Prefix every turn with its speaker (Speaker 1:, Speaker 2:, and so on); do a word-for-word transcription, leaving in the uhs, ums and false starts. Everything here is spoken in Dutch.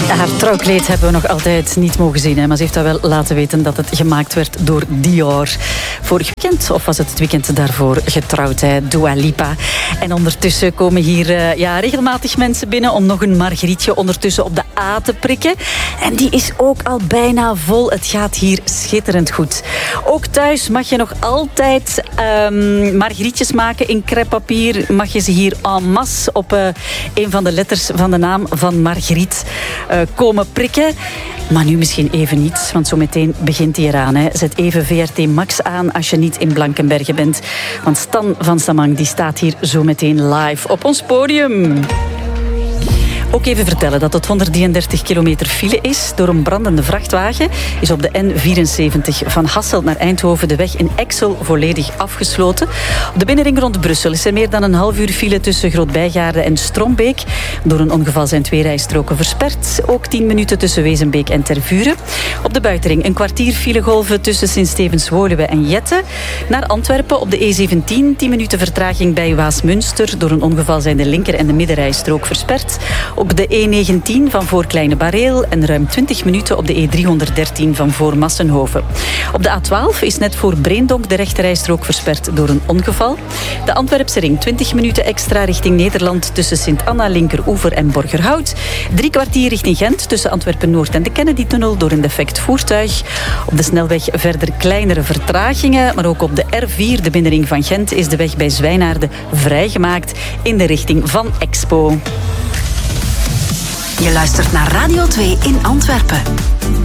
Speaker 1: Haar trouwkleed hebben we nog altijd niet mogen zien. Hè? Maar ze heeft dat wel laten weten dat het gemaakt werd door Dior. Vorig weekend, of was het het weekend daarvoor, getrouwd, hè? Dua Lipa. En ondertussen komen hier uh, ja, regelmatig mensen binnen om nog een margrietje ondertussen op de A te prikken. En die is ook al bijna vol. Het gaat hier schitterend goed. Ook thuis mag je nog altijd um, margrietjes maken in crêpepapier. Mag je ze hier en masse op uh, een van de letters van de naam van Margriet uh, komen prikken. Maar nu misschien even niet, want zo meteen begint hij eraan. Hè. Zet even V R T Max aan als je niet in Blankenberge bent. Want Stan van Samang die staat hier zo meteen live op ons podium. Ook even vertellen dat het honderddrieëndertig kilometer file is door een brandende vrachtwagen. Is op de N vierenzeventig van Hasselt naar Eindhoven de weg in Exel volledig afgesloten. Op de binnenring rond Brussel is er meer dan een half uur file tussen Groot-Bijgaarde en Strombeek. Door een ongeval zijn twee rijstroken versperd. Ook tien minuten tussen Wezenbeek en Tervuren. Op de buitenring een kwartier filegolven tussen Sint-Stevens-Woluwe en Jette. Naar Antwerpen op de E zeventien. tien minuten vertraging bij Waasmunster. Door een ongeval zijn de linker- en de middenrijstrook versperd. Op de E negentien van voor Kleine Bareel en ruim twintig minuten op de E driehonderddertien van voor Massenhoven. Op de A twaalf is net voor Breendonk de rechterrijstrook versperd door een ongeval. De Antwerpse ring twintig minuten extra richting Nederland tussen Sint-Anna, Linkeroever en Borgerhout. Drie kwartier richting Gent tussen Antwerpen-Noord en de Kennedy-tunnel door een defect voertuig. Op de snelweg verder kleinere vertragingen, maar ook op de R vier, de binnenring van Gent, is de weg bij Zwijnaarden vrijgemaakt in de richting van Expo.
Speaker 2: Je luistert naar Radio twee in Antwerpen.